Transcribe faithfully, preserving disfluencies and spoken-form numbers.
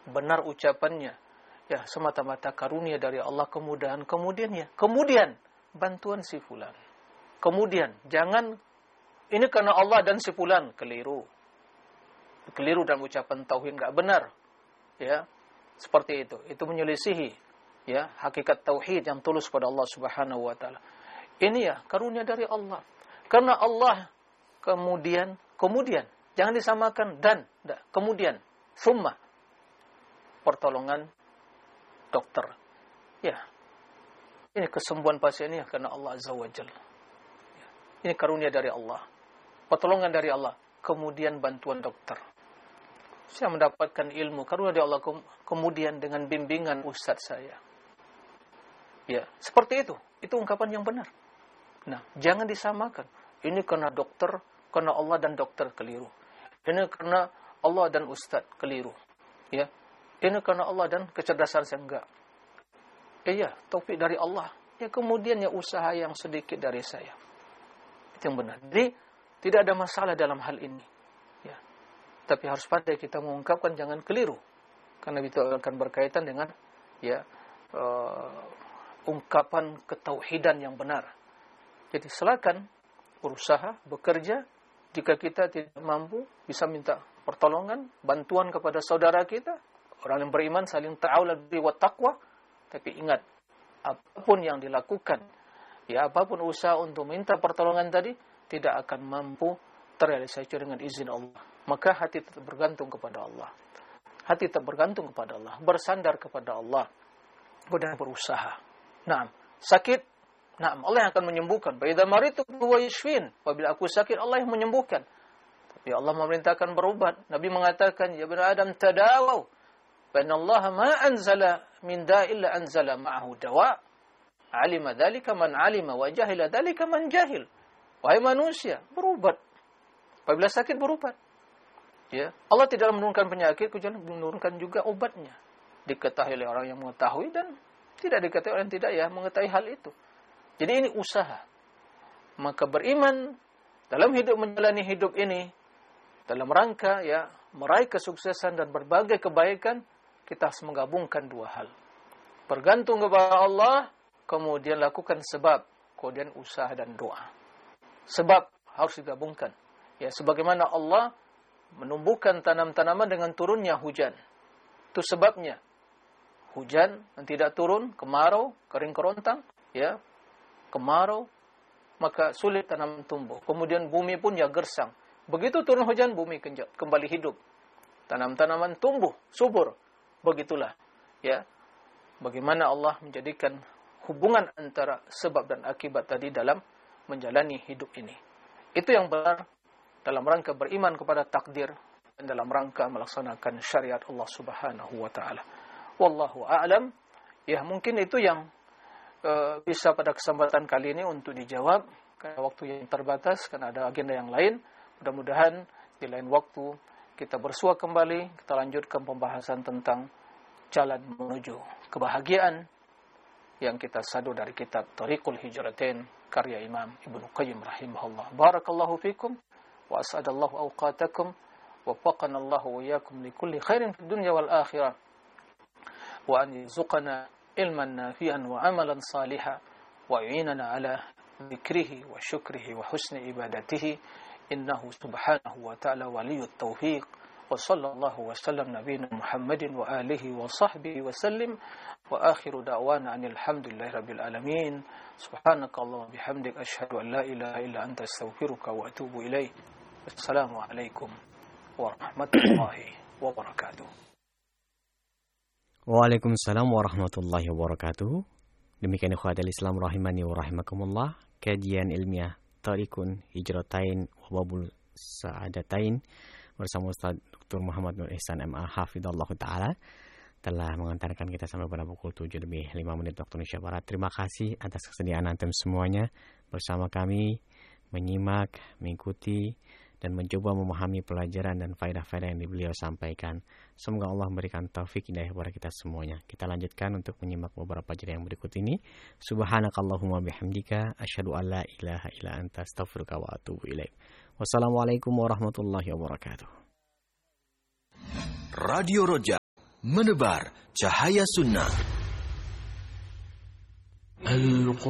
benar ucapannya, ya semata-mata karunia dari Allah, kemudahan, kemudian ya, kemudian bantuan si fulan. Kemudian jangan ini karena Allah dan si fulan, keliru. Keliru dalam ucapan tauhid, enggak benar. Ya. Seperti itu. Itu menyelisihi ya hakikat tauhid yang tulus pada Allah Subhanahu wa taala. Ini ya karunia dari Allah. Karena Allah kemudian kemudian jangan disamakan dan enggak, kemudian summa pertolongan dokter. Ya. Ini kesembuhan pasien ini karena Allah Azza wa Jalla. Ya. Ini karunia dari Allah. Pertolongan dari Allah, kemudian bantuan dokter. Saya mendapatkan ilmu karunia dari Allah, kemudian dengan bimbingan ustadz saya. Ya, seperti itu. Itu ungkapan yang benar. Nah, jangan disamakan. Ini karena dokter, karena Allah dan dokter, keliru. Ini karena Allah dan ustadz, keliru. Ya. Ini karena Allah dan kecerdasan saya, enggak. Iya, taufik dari Allah. Ya, kemudian ya usaha yang sedikit dari saya. Itu yang benar. Jadi, tidak ada masalah dalam hal ini. Ya. Tapi harus pandai kita mengungkapkan, jangan keliru. Karena itu akan berkaitan dengan ya uh, ungkapan ketauhidan yang benar. Jadi silakan berusaha, bekerja. Jika kita tidak mampu, bisa minta pertolongan, bantuan kepada saudara kita. Orang yang beriman saling ta'awul bil wa taqwa. Tapi ingat, apapun yang dilakukan, ya apapun usaha untuk minta pertolongan tadi, tidak akan mampu terrealisasi dengan izin Allah. Maka hati tetap bergantung kepada Allah. Hati tetap bergantung kepada Allah. Bersandar kepada Allah. Kemudian berusaha. Naam. Sakit. Naam. Allah yang akan menyembuhkan. Fa'idha maritu huwa yashfin. Apabila aku sakit, Allah yang menyembuhkan. Tapi Allah memerintahkan berobat. Nabi mengatakan, ya bani Adam tadawaw. Fa'inna Allah ma anzala min da'illa anzala ma'ahu dawa. Alima dhalika man alima. Wa jahila dhalika man jahil. Wahai manusia, berobat. Apabila sakit, berobat. Ya, Allah tidak menurunkan penyakit, kemudian menurunkan juga obatnya. Diketahui oleh orang yang mengetahui dan tidak diketahui oleh yang tidak ya mengetahui hal itu. Jadi ini usaha. Maka beriman dalam hidup, menjalani hidup ini dalam rangka ya meraih kesuksesan dan berbagai kebaikan, kita harus menggabungkan dua hal. Bergantung kepada Allah, kemudian lakukan sebab, kemudian usaha dan doa. Sebab harus digabungkan. Ya, sebagaimana Allah menumbuhkan tanam-tanaman dengan turunnya hujan. Itu sebabnya. Hujan yang tidak turun, kemarau, kering kerontang, ya. Kemarau, maka sulit tanaman tumbuh. Kemudian bumi pun ya gersang. Begitu turun hujan, bumi kembali hidup. Tanam-tanaman tumbuh, subur. Begitulah, ya. Bagaimana Allah menjadikan hubungan antara sebab dan akibat tadi dalam menjalani hidup ini. Itu yang benar dalam rangka beriman kepada takdir dan dalam rangka melaksanakan syariat Allah Subhanahu wa taala. Wallahu a'lam. Ya, mungkin itu yang uh, bisa pada kesempatan kali ini untuk dijawab karena waktu yang terbatas, karena ada agenda yang lain. Mudah-mudahan di lain waktu kita bersua kembali, kita lanjutkan pembahasan tentang jalan menuju kebahagiaan yang kita sadu dari kitab Thariqul Hijratain karya Imam Ibnu Qayyim rahimahullah. Barakallahu fikum wa as'adallahu awqatakum wa wafaqana Allahu wa iyyakum likulli khairin fid dunya wal akhirah wa an yarzuqana ilman nafi'an wa amalan salihan wa yu'inana ala dzikrihi wa syukrihi wa husni ibadatihi innahu subhanahu wa ta'ala waliyyut taufiq. Wa sallallahu wa sallam nabiyina Muhammadin wa alihi wa sahbihi wa sallim wa akhiru da'wana anil hamdulillahi rabbil alamin. Subhanakallahumma bihamdik asyhadu an la ilaha illa anta astaghfiruka wa atubu ilaik. Assalamu alaikum warahmatullahi wabarakatuh. Waalaikumsalam warahmatullahi wabarakatuh. Demikian ikhwatul Islam rahimani wa rahimakumullah, kajian ilmiah Thariqul Hijratain wa Babul Sa'adatain bersama Ustaz Doktor Muhammad Nur Ihsan M A Hafidhallah Ta'ala telah mengantarkan kita sampai pada pukul tujuh lebih lima menit waktu Indonesia Barat. Terima kasih atas kesediaan antum semuanya bersama kami menyimak, mengikuti dan mencoba memahami pelajaran dan faedah-faedah yang beliau sampaikan. Semoga Allah memberikan taufik hidayah kepada kita semuanya. Kita lanjutkan untuk menyimak beberapa pelajaran yang berikut ini. Subhanakallahumma bihamdika asyhadu an la ilaha illa anta astaghfiruka wa atubu ilaik. Wassalamualaikum warahmatullahi wabarakatuh. Radio Roja menebar cahaya sunnah.